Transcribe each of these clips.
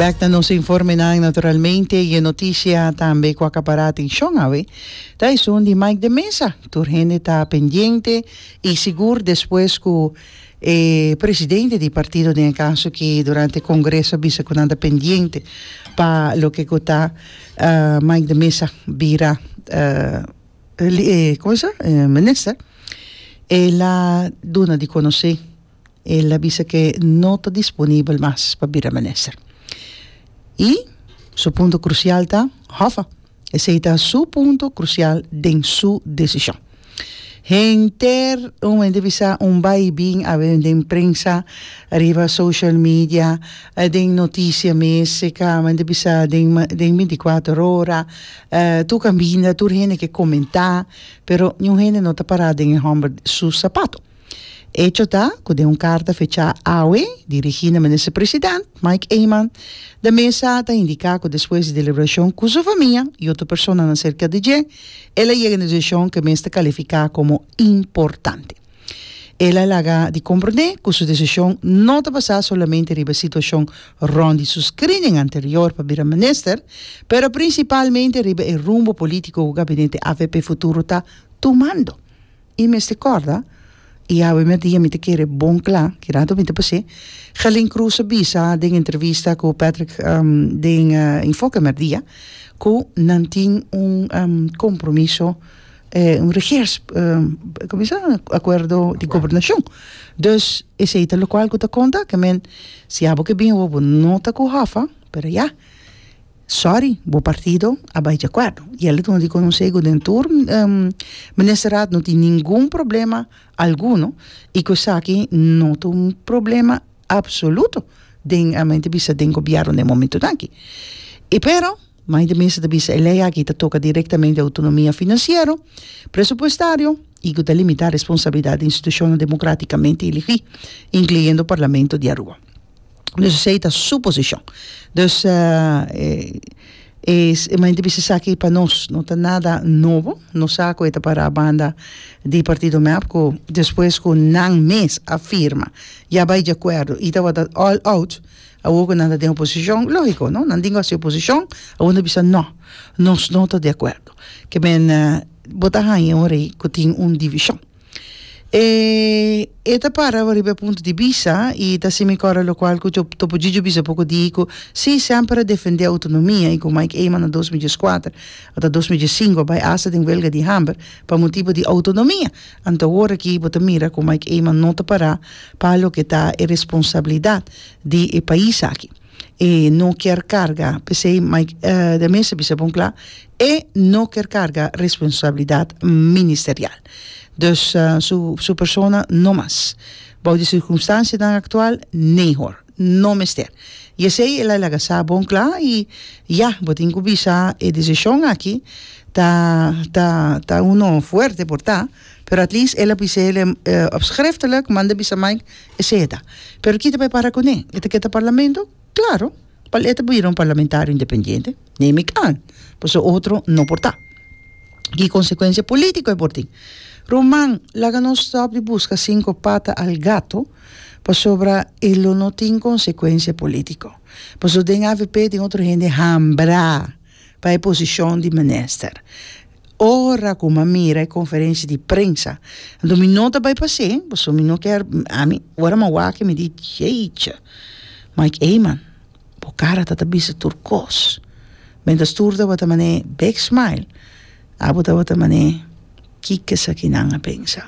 Back na nos informe na naturalmente e notícia também com a caparata em Xongawe. Daí son de Mike de Mesa. Turgente está pendiente e seguro depois que presidente do partido de caso que durante o congresso bisa con anda pendiente para lo que está Mike de Mesa vira minister. Ela dona di conoscer ela bisa que não está disponível mais para virar minister. E su punto crucial está, Hoffa, esse está su punto crucial de sua decisão. Gente, divisa vai bem a ver de imprensa, arriba social media, de notícia médica, divisa de 24 horas, tu caminha, tu gente que comentar, pero não gente não está parada em su sapato. Hecho está que carta fecha AUE, dirigida ao ministro-presidente, Mike Eyman, da mesa está indicar que depois de deliberação com sua família e outra pessoa na cerca de G, ela chega na decisão que está calificada como importante. Ela laga de compreender que sua decisão não está basada somente na situação ronde su screening anterior para virar minister, mas principalmente no rumbo político que o gabinete AVP futuro está tomando. E me recorda, e a me dia me te querer bom claro que rato me te passei Helen Cruz bisa de entrevista com Patrick de Enfoque Merdia que não tem compromisso como se acordo de governação. Dus esse é o qual que te conta que se há que bem o não tá com Hoffa, pero já sorry, o partido abai de acordo. E ele não diz não sei dentro ministerado não tem nenhum problema alguno e que aqui não tem problema absoluto de a mente bisa de governo no momento aqui. E pero mais de mesa de bisa ele aqui toca diretamente a autonomia financeira, presupuestário e que limitar a responsabilidade institucional democraticamente elegida, incluindo o Parlamento de Aruba. Dus aceita sua posição. Dus mas deve ser que para nós não tem nada novo, não saco é para a banda de partido MEP que depois que não mês afirma já vai de acordo e estava all out a outra nada de oposição, lógico, não digo a sua oposição, a outra bisa não está de acordo, que bem botar em hora que tem divisão. Eta para arriba ponto de vista e da semicora lo qual que eu topo de bisa pouco digo se sempre defender a autonomia e com Mike Eyman em 2004 até 2005 vai asa de huelga de Hamburg para motivo de autonomia. Então agora que bota mira com Mike Eyman não te para lo que está a responsabilidade de país aqui. E não quer carga, pensei Mike da mesa bisa bom claro, e não quer carga responsabilidade ministerial. Dus su persona no más. Bij de circunstancia dan actual, nee hoor. No mister. Je zei, ela laga sa bon klaar. Y ya, botingo bisa e decisión aquí. Ta uno fuerte por ta. Pero at least ela bisa opschriftelijk, manda bisa Mike, etc. Pero kita bij para con él. Este que está parlamento, claro. Este puede un parlamentario independiente. Neem ik aan. Pues otro no por ta. Y consecuencia política por ti. Román, laga non stop di busca 5 patas al gato, pa sobra e lo non tiene conseguenze politico. Pa so den AVP di otro gente hambra pa e posizione di minister. Ora come mira e conferenze di prensa, quando mi nota by passé, pa so mi no quer ora ma wake mi di jeetje. Mike Eyman, po cara tata bisa turcos. Mentre sturda wata mane big smile, abota wata mane kike sa kinanga pensa.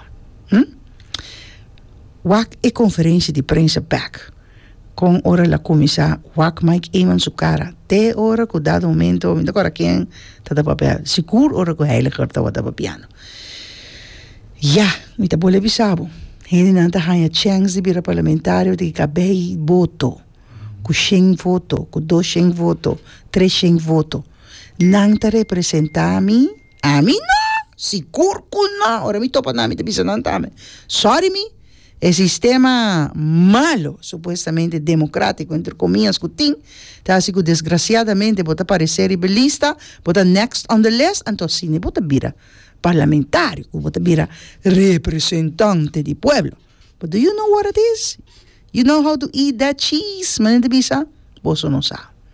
Wak e conferentie di prensa back. Con ora la comisa wak Mike Eyman su cara. Te ora cu dado momento, mi decora quien tada papel. Sicur ora cu heiliger ta wada piano. Ja, mi ta bole bisabo. Hede nanta hanya chance di bira parlamentario di cabei voto. Cu 100 voto, cu 200 voto, 300 voto. Nanta representami, a mi no. Sicur kuna, ora mi topa nami te bisa nantame. Sorry mi, el sistema malo, supuestamente democrático, entre comillas, kuting, ta asiku desgraciadamente bota parecer rebelista, bota next on the list, entonces ne bota bira parlamentario, bota bira representante di pueblo. But do you know what it is? You know how to eat that cheese, man te bisa? Boso no sa.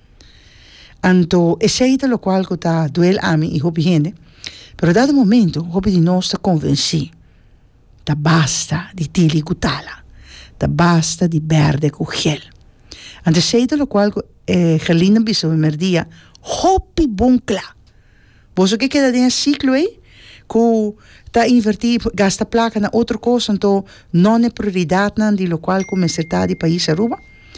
Anto, esse é lo qual que tá duel a mim e hopi gente, pero dado momento, hopi de nós está convencido, tá basta de tili kutala, tá basta de berde com gel. Anto, sei lo qual que gelina biso merdia, hopi bom claro. Você que queda dentro ciclo aí, que tá invertir, gasta placa na outra coisa, então não é prioridade na de local como está de país Aruba.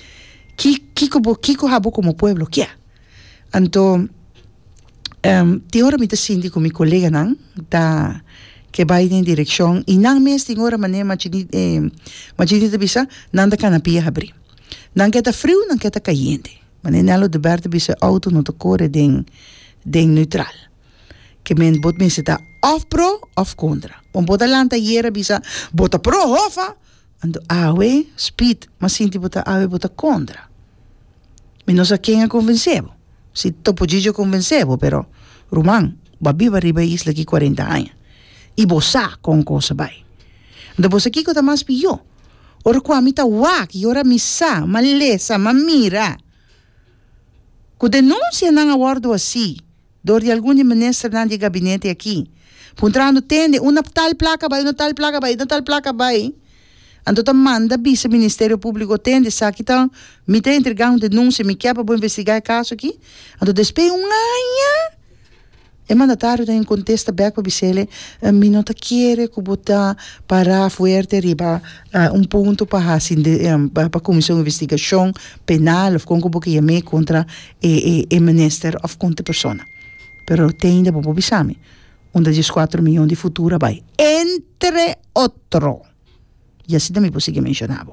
Kiko habo como pueblo que é. Então, te ora me te sindi com meu colega não, tá que vai em direção e não mesmo tem hora maneira mas te bisa não da canapia abrir. Não que tá frio, não que tá caliente. Mas nelo de berde bisa auto não te corre den neutral. Que men bot men está of pro of contra. Bota lanta hiera bisa bota pro hofa. Ando awe speed, mas sinti bota awe bota contra. Men non sa quem a convencebo. Si topo gigio convencebo, pero Roman, babi va riba isla ki 40 anos. E bosa con cosa bai. Ando bosa kiko ta mas piyo. Ora qua mi ta wak, ora mi sa, ma lesa, ma mira. Ku denuncia nang awardo assim. Door de algum ministro na de gabinete aqui. Puntrando tende uma tal placa vai, uma tal placa vai, uma tal placa vai. Então tá manda bisa Ministério Público tende sabe então me tem entregar denúncia me quer para investigar o caso aqui. Então despeio anha. E mandatário tem contesta back para bisele me não tá querer que botar para fuerte riba ponto para assim para comissão de investigação penal ou como que chame contra o ministro ou contra persona. Pero tem de bobo bisame, onde 4 milhões de futura vai, entre outro. E assim me posso mencionar.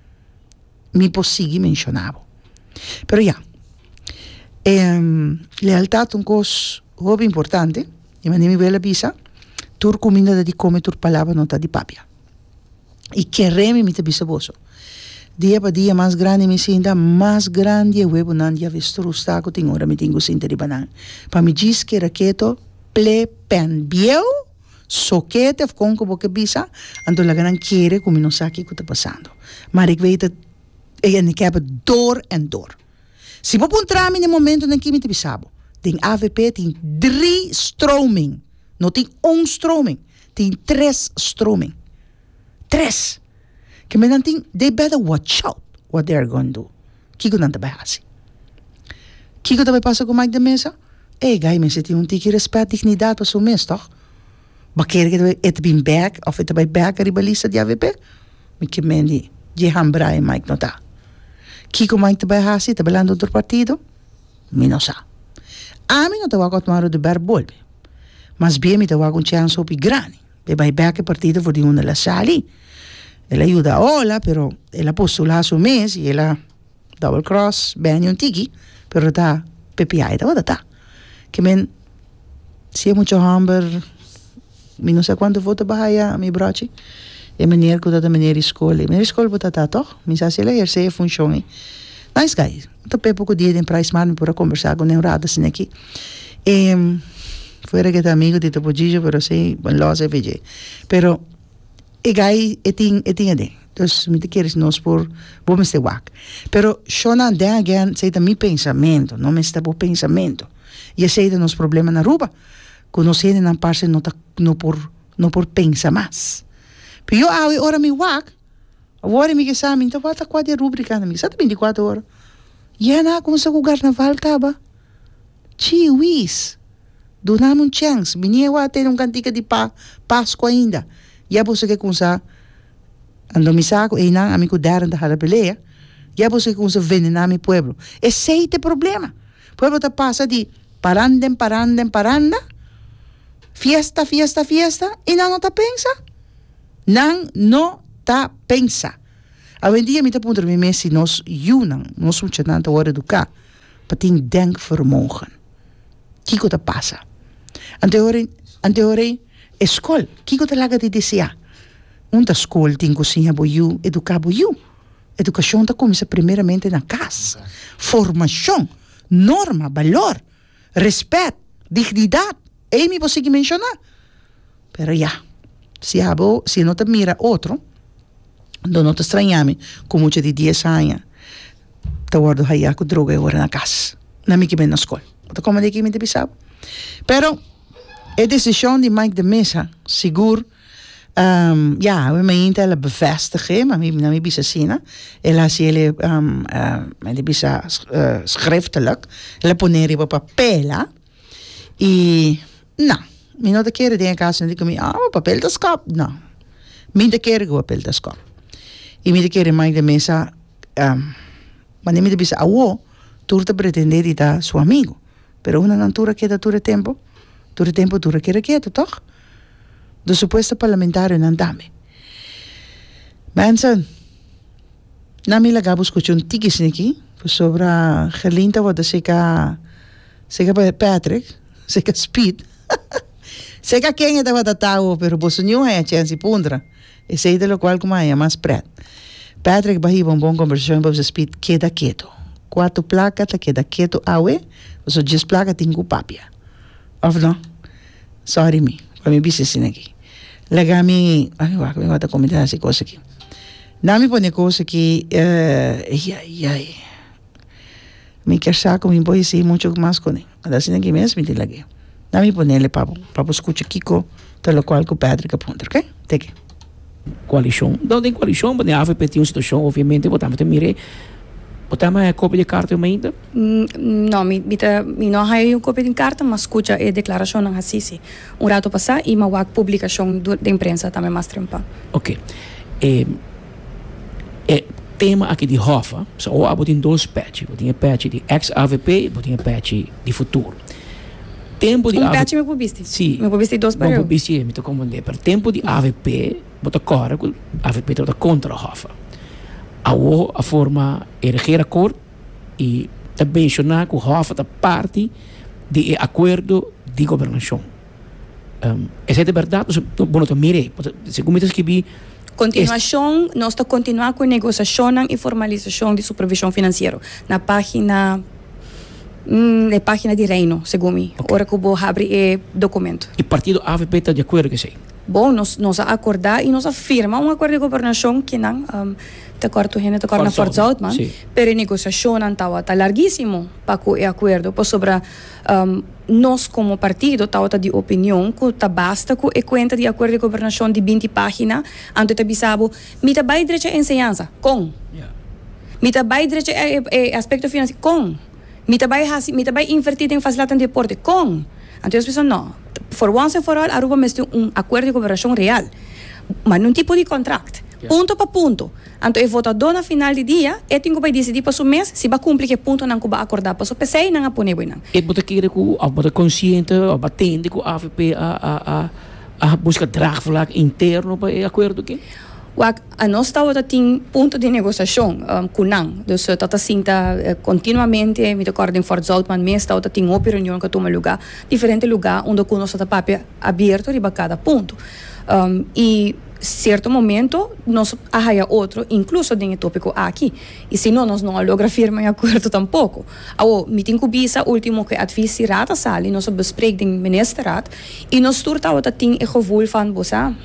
Pero já, lealtade um coisa muito importante, e mas me vela bisa, tur comida de comer tur palavra não tá de papia. E queremos me te bisa boso. Dia para dia mais grande me sinta mais grande o huevo não dia avestruz tá que tem hora me tenho sinta de banana para me diz que raqueto ple pen biel soquete com como que bisa ando la gran quiere como não sabe o que está passando mas eu weet eu heb dor en dor se vou pontar me no momento em que me te bisabo tem AVP tem 3 stroming não tem stroming tem 3 stroming 3 que me nanting, they better watch out what they're going to do. Kiko nanta ba hasi? Kiko também passa com Mike da mesa? Gai, mensen tem tiki respeito, dignidade para sua mens, toch? Maar keer que het bin back, of het bij back ribalista de AVP? Me que mendi, je hambra e Mike nota. Kiko Mike também hasi, tá belando outro partido? Me não sa. A mim não tá wakot maro de berbolbe. Mas bem me tá wakot chance opi grani. Bij back partido voor die una la sali. Ela aiuta a Ola, però ela postula su mes e ela double cross, bene un tiki, però da PPI da ta. Che men sia mucho hamber, mi non sa quanto voto bahaya a mi braci. E meneer ko da meneer school, meneer school bota ta toch? Mi sa sela hier se funcioni. Nice guy. To pepo ko dia den price man para conversar com neurada sin aqui. Fuera que tá amigo de Topo Gigio, pero sei, bon losa veje. Pero e gai eting ade. Dus me te queres nos por bom este wak. Pero shona dan again sei da mi pensamento, não me está bo pensamento. E sei da nos problema na Aruba. Conhecendo na parte no por pensa mais. Pero eu awe ora mi wak. Agora me que sabe, então bota quase rubrica na mi. Sabe 24 horas. E na como se o carnaval acaba. Chiwis. Donamos chance. Minha wa ter cantica de Páscoa ainda. Ja você que consa ando mi saco e não amigo daran da halapeleia. Ja você que consa vende na mi pueblo. Esse é o problema. Pueblo tá passa de paranda. Fiesta e não tá pensa. Não tá pensa. A vendia me tá punto me messi nos junam, nos funcionando hora do cá. Para ter denkvermogen. Kiko tá passa. Anteore escola, kiko talaga di desejar. Uma escola tem cozinha boiu, educar boiu. Educação está começa primeiramente na casa. Formação, norma, valor, respeito, dignidade. É me posso mencionar. Pero já, se não te mira outro, não te estranhame, com muito de 10 anos, te guardo aí com droga agora na casa. Não me que vem na escola. Wat komen de met de Bissau. Pero a decisão de Mike de Mesa, seguro, ja, we moeten het bevestigen, maar we hebben het zien. Ela si ele, de bisa schriftelijk, ela poner op papel, e, não, me não te quero de casa, não digo me, o papel da skop, não, me te quero o papel da skop, e me te quero Mike de Mesa, mas me te bisa awo, tu te pretender ita su amigo, pero una natura queda dura tempo dura quieto, toch? De supuesto parlamentario não dame. Mensen, na mi lagabos ko yung tigis niki, sobre gelinta wat seka Patrick, seka Speed. Seka quem é wat tao, pero boso nyo hay chance pundra. E sei de lo cual como hay más pret. Patrick bahi bon conversação boso Speed queda quieto. 4 placas ta queda quieto awe, boso 10 placas tingu papia. Of no? Sorry me, para mi business aqui. Lagami, ai, vai me comentar essa coisa aqui. Nami põe coisa que, me quer saco, me põe assim muito mais com ele. Assim aqui mesmo, me lagi. Nami põe ele para escutar Kiko, pelo qual que o Patrick aponta, ok? Take. Coalição, não tem coalição, mas a AVP tem uma situação, obviamente, botamos também. Botamos a cópia de carta ainda? Não, não há cópia de carta, mas escuta a declaração não assiste. Rato passar e uma publicação da imprensa também mais trampa. Ok. Tema aqui de Hofa, só há botin 2 patches. Botin patch de ex-AVP, botin patch de futuro. Tempo de patch me publiste? Sim. Me publiste 2 para eu? Me publiste, me estou comandando. Pero tempo de AVP, bota cora, AVP está contra Hofa. A forma erigir acordo e também mencionar que o Hofa é parte do acordo de governação. Essa é a verdade, bom, eu mirei, segundo eu escrevi. Continuação, nós estamos continuando com a negociação e formalização de supervisão financeira na página de Reino, segundo mim. Ora que eu vou abrir o documento. E o partido AVP está de acordo com isso? Bom, nós acordar e nós afirma um acordo de governação que não te corto gente te corta na Fort Zoutman, pero a negociação está larguíssimo para o acordo, por sobre nós como partido estava de opinião que está basta com a conta de acordo de governação de 20 páginas, antes de bisabo, me está bem direito a ensinança, com, me está bem direito a aspecto financeiro, com, me está bem invertido em facilidade de deporte, com, então as pessoas não, for once and for all, Aruba me tem acordo de cooperação real, mas num tipo de contrato. Ponto para ponto. Então, o votador na final do dia, tem que decidir para o mês se vai cumprir que ponto não vai acordar para o PC e não vai pôr não. E você quer que você consciente, ou batendo com a AVP a buscar draagvlak interno para o acordo aqui? A nós tem ponto de negociação com não. Dus dat sinta continuamente, me recordo em Fort Zoutman, mês tem uma reunião que toma lugar, diferente lugar onde nós está papel aberto de cada ponto. E certo momento nós há outro incluso dentro tópico aqui e se não nós não logra firma em acordo tampouco ao meeting com bisa último que advisirata sali nós bespreek ding ministerraad e nós turta outra tem e gevoel van bosa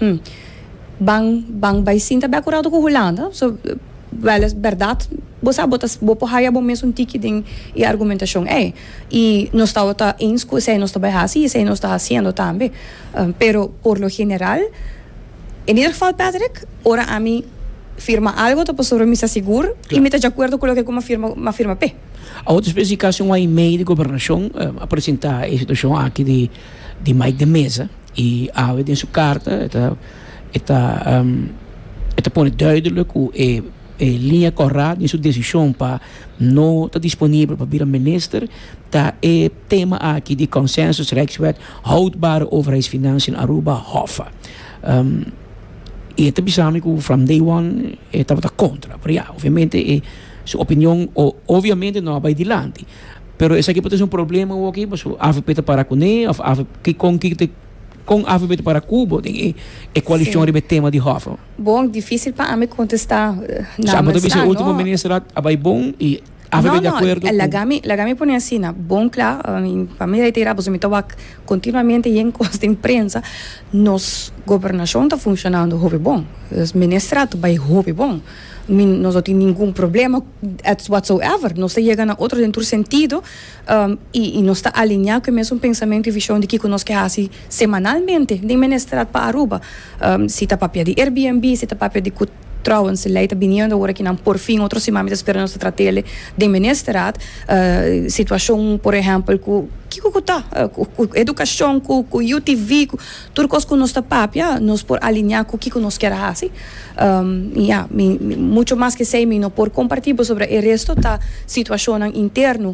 bang by sinta bij acordo com Holanda so wel is verdade bosa botas bopo haya bom mesmo tiki ding e argumentação e nós está eens com se nós está by hasi e se nós está haciendo também pero por lo general en ieder geval, Patrick, ora a mim firma algo, depois sobre mim se seguro e me está de acordo com o que uma firma P. A outra especificação aí meio de governação apresentar a situação aqui de Mike de Mesa e a em sua carta está põe duidelijk hoe linha correta em sua decisão para não estar disponível para vir a minister tá tema aqui de consensus Rijkswet houdbare overheidsfinanciën Aruba Hofa. E até pensamos que from day one estava contra, pero obviamente sua opinião obviamente não vai adiante, pero esse aqui pode ser problema aqui, mas a AVP para com ele, com a AVP para Cuba, a coalição de tema de Hofa. Bom, difícil para mim contestar. Sabe, talvez o último ministro vai bom e de acordo la gami pone assim, bom claro, para mim reiterar, você me estava continuamente em costa imprensa, nos governação está funcionando hobby bom, os ministrados vai hobby bom, não tem nenhum problema whatsoever, não está chegando a outro dentro sentido e não está alinhado com o mesmo pensamento e visão de que nós que assim semanalmente de ministrado para Aruba, se está papel de Airbnb, se está papel de trouwens, leidt benieuwd hoor ik in por fim outro cima me esperando se tratele de ministerat situação por exemplo com educação com UTV com turcos com nossa papia nos por alinhar com que nós quer assim muito mais que sei não por compartilhar sobre o resto da situação interno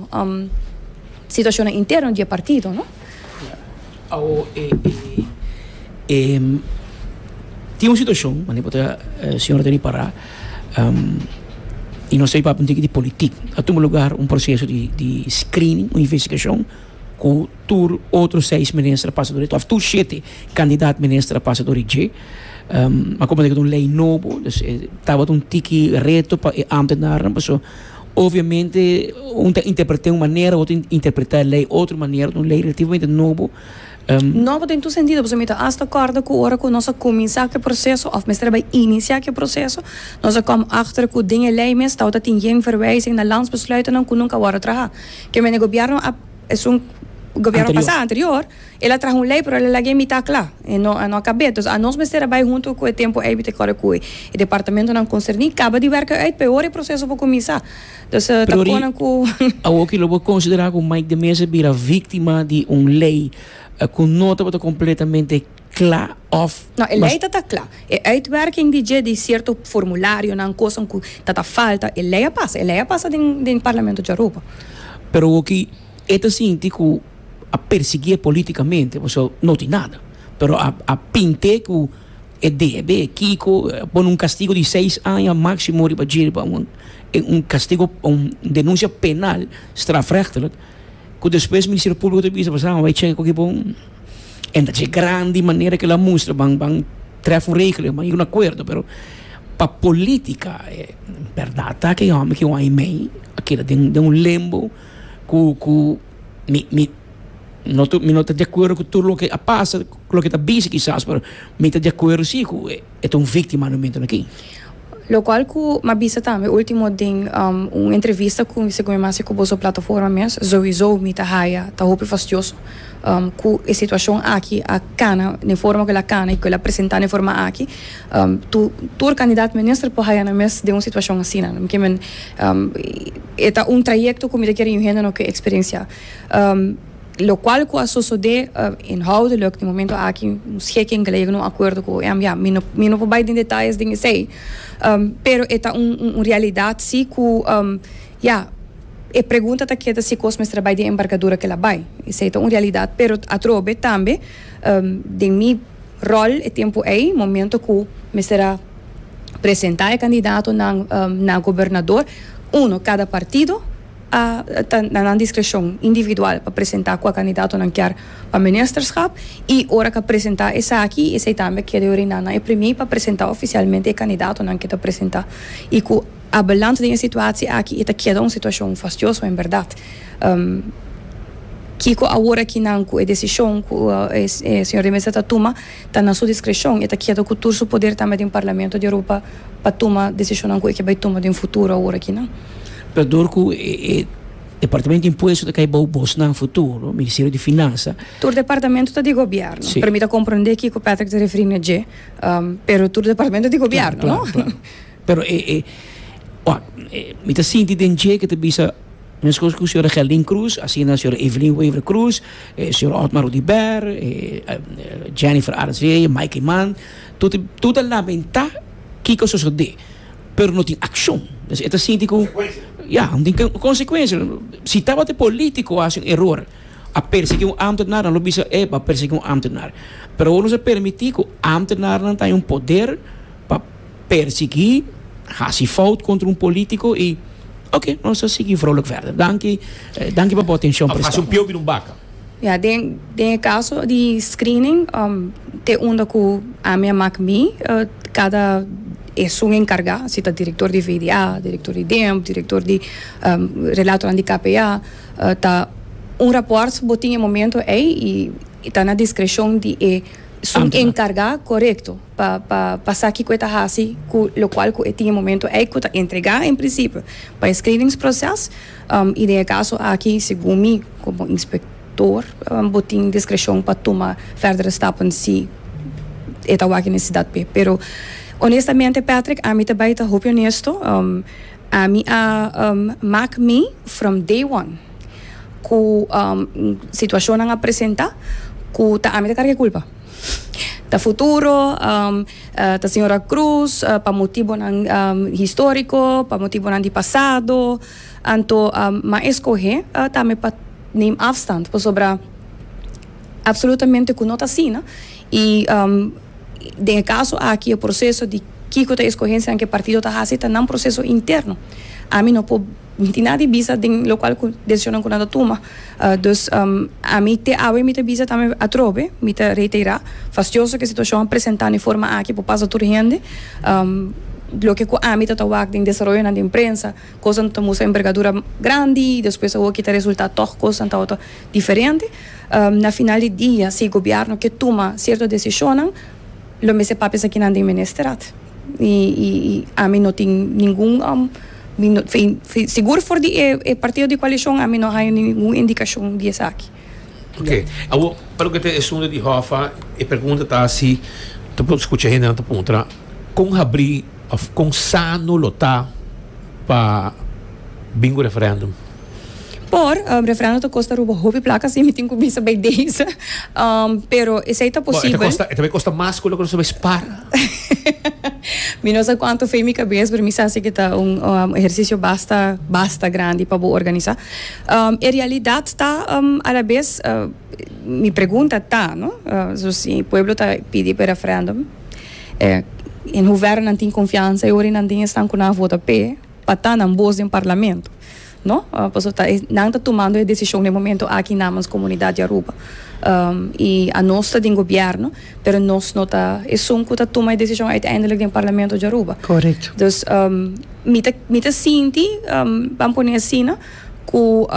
de partido, não? Tinha uma situação, mas a senhora tem que parar, e não sei para um de política. A todo lugar um processo de screening, uma investigação, com outros 6 ministros passadores, tu 7 candidatos ministros passadores G. Mas como é que uma lei nova, estava um tique reto para ambtenaar, mas obviamente interpretar uma maneira, outro interpretar a lei outra maneira, uma lei relativamente nova. Novo tem todo sentido, você está hasta acordo com a hora que nós começar o processo, ou mesmo vai iniciar o processo, nós vamos achter que dingen lei mesmo, dat in geen verwijzing naar landsbesluiten não que nunca worden traga. Que o governo é governo passado anterior, ela traz lei para ela lá mitad claro, e não acabou. Então, a nós mesmo vai junto com o tempo aí que o departamento não concerni, acaba de werken uit, pior o processo para começar. Então, tá com o que eu vou considerar que o Mike de Mesa vira vítima de lei com nota completamente klaar of... Nou, a lei está klaar. A uitwerking de certo formulário, não coisa que está falta, a lei passa do Parlamento de Europa. Pero o que é assim, tipo, a perseguir politicamente, você não tem nada. Pero a pintar que é deve, Kiko, põe castigo de 6 anos máximo para castigo, denúncia penal, strafrechtelijk, que depois o Ministério Público de Bisa vai chegar que bom de grande maneira que ela mostra vão treffen regelingen mas não acordo pero para política é verdade que homem que vai meio aquilo de limbo que não estou de acordo com tudo o que passa com o que está busy quizás pero me está de acordo sim que é vítima no momento aqui. Lo qual ku mabisa também último ding uma entrevista com se com mais com boa plataforma mesmo sowieso me tá haia tá hope fastioso com a situação aqui a cana na forma que ela cana e que ela apresentar na forma aqui tu candidato ministro por haia na mes de uma situação assim não que men é trajeto como de querer no que experiência lo qual com a sociedade inhoudelijk no momento aqui nos chequem que não acordo com me não vou vai em detalhes de sei pero é realidade sim que a pergunta tá que se cosme trabalho de embarcadura que ela vai isso é uma realidade pero a trobe também de mi rol é tempo aí momento que me será apresentar o candidato na governador cada partido na discreção individual para apresentar qual candidato não quer para ministerschap e hora que apresentar essa aqui esse também que de orinana é primeiro para apresentar oficialmente o candidato não quer apresentar e que a balança da situação aqui é que é uma situação fastiosa em verdade que a hora que não a decisão que o senhor de Mesa toma está na sua discreção é que é o turso poder também do Parlamento de Europa para tomar decisão que vai tomar no futuro a hora que não Pedro que o Departamento de Imposto que vai no futuro, o Ministério de Finanças. O Departamento de Governo. Sim. Permita compreender que o Patrick se refere a G, pero o Departamento de Governo, claro, não? Claro. Pero me está sentindo em G que te bisa nas coisas que o senhor Geldin Cruz, assim a senhora Evelyn Weaver Cruz, o senhor Otmar Rudiber, Jennifer Arnsvee, Mike Mann, tudo lamentar que a sociedade, pero não tem ação. É assim que não tem consequência. Se estava de político hace erro a perseguir ambtenaar, não bisa para perseguir ambtenaar. Pero não se permitir que ambtenaar não tenha poder para perseguir, hace fout contra político e ok, nós vamos seguir vrolijk verder. Dank je para a atenção. Faz pio vir baca. Den caso de screening, te onda que a minha cada es un encargado, si está director de VDA, director de DEM, director de relator de KPA, está un rapport botin en momento y está na discreción de son encargado correcto para pasar aqui coisa assim, lo qual tinha momento que entregar em princípio para escrevingsprocesso e de caso aqui segundo mim como inspector botin discreção para tomar verdere stappen se é tal que necessidade pe pero honestamente Patrick a mim também tá hope honesto a mim mark me from day one ku situação ang apresenta ku ta a mim carga culpa da futuro, da senhora Cruz, para motivo histórico, para motivo de passado, então, mas escolher também para nem afstand, sobre absolutamente que não está assim, e de caso aqui o processo de que está escolhendo em que partido está assim, está num processo interno. A mim não pode nada de visa de local que decisão que nada toma, dus a mim te visa também a trobe, me te reiterar, fastioso que a situação apresentada em forma aqui para passar tudo gente, lo que a mim está o de desenvolvimento na imprensa, coisa não temos envergadura grande, depois o que está resultado todas coisas então diferente, na final do dia se o governo que toma certa decisão, lo me se papel aqui na administrado e a mim não tem nenhum seguro for de partido de coalição a mim não há nenhuma indicação disso aqui. Ok. Para o que te assunto de Hofa, a pergunta está assim, tu pode escutar ainda na ponta, com abrir, com sano lotar para bingo referendum? Por referendum to costa rubo hobby placas e me tenho que bisa bem dessa, pero isso é possível. Também custa mais que o que você vai spara. Mi não sei quanto foi minha cabeça, mas me sabe que está exercício basta grande para organizar. Em realidade está a la vez me pergunta está, não? Se o povo está pedindo para referendum, o governo não tem confiança e hoje não tem estão com a vota para estar na voz do parlamento. Não? Não está tomando a decisão no momento aqui na nossa comunidade de Aruba. E a nossa de governo, mas nós não está que está tomando a decisão uiteindelijk no parlamento de Aruba. Correto. Então, me te sinto, vamos pôr assim, que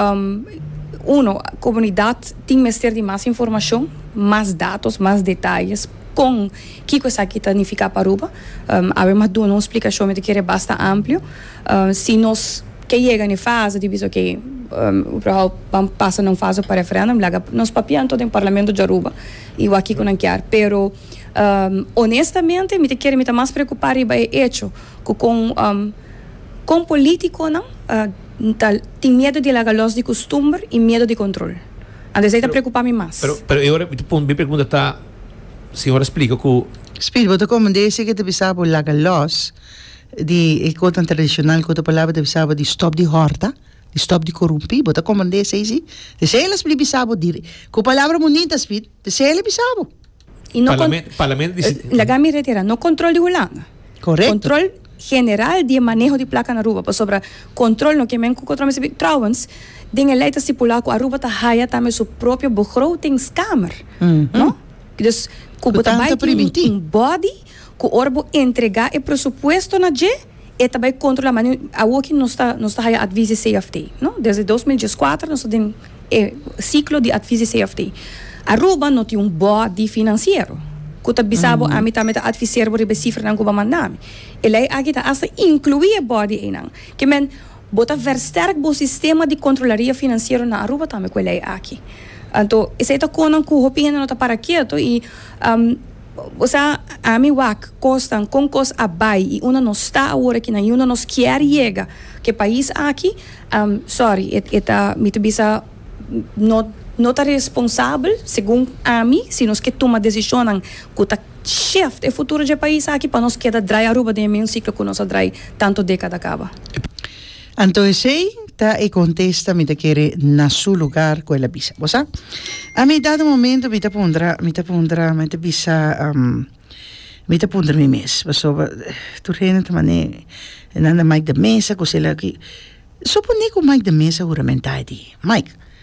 a comunidade tem que ter mais informação, mais dados, mais detalhes com o que isso aqui significa para Aruba. Havemos dado uma explicação que é bastante amplo. Se nós que chega na fase de visto que vamos passar numa fase para referendum, nós papiamos todo o parlamento de Aruba e o aqui com a quer, pero honestamente me quero me mais preocupar e é hecho que com político não tem medo de largar los de costume e medo de controle. Antes aí preocupar-me mais. Pero agora minha pergunta está, senhora explica que Speed, wat como desse que te bisabo largar los di cotan tradicional cotan palavra de bisabo di stop di horta, di stop di corrompi, bota como desse aí, de selas bli bisabo dire. Com palavra bonita speed, de selas bisabo. E no parlamento la gami retira, no control de Holanda. Correto. Control general de manejo de placa na Aruba, sobre control no que men ku control me trouwens, dingen leidt stipula ku Aruba ta haya também sua própria begrotingskamer, no? Dus ku bota bai um body que o orbo entregar o presupuesto na G e também controlar a o que não está a advise CFT, não? Desde 2014 nós temos ciclo de advise CFT. Aruba não tem body financeiro. Kuta bisabo a mim também adviseer por cifra não kuba mandami. Ele aqui tá hasta incluir body inang. Que men bota versterk bo sistema de controlaria financeiro na Aruba também com ele aqui. Então, esse é o conan que o opinião não tá para quieto e a mim costan com coisa abai e uma não está agora aqui na uma nos quer chega que país aqui sorry eta me bisa não está responsável segundo a mim se nós que toma decisão que tá shift o futuro do país aqui para nós queda dry Aruba de um ciclo que nós dry tanto década acaba. Então esse tá e contesta me te querer na seu lugar com ela bisa, você? A mim dado momento me te pondra me te bisa me te pondra me mes, tu rena tamane nanda Mike de mesa com ela aqui. Supone que o Mike de mesa juramentai di. Mike